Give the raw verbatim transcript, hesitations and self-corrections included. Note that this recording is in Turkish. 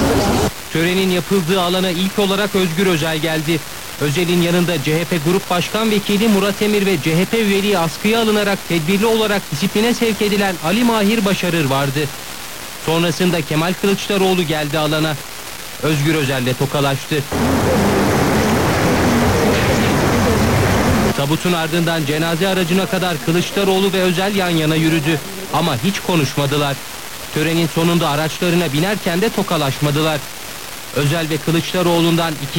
Törenin yapıldığı alana ilk olarak Özgür Özel geldi. Özel'in yanında C H P Grup Başkan Vekili Murat Emir ve C H P üyeliği askıya alınarak tedbirli olarak disipline sevk edilen Ali Mahir Başarır vardı. Sonrasında Kemal Kılıçdaroğlu geldi alana. Özgür Özel'le tokalaştı. Tabutun ardından cenaze aracına kadar Kılıçdaroğlu ve Özel yan yana yürüdü. Ama hiç konuşmadılar. Törenin sonunda araçlarına binerken de tokalaşmadılar. Özel ve Kılıçdaroğlu'ndan iki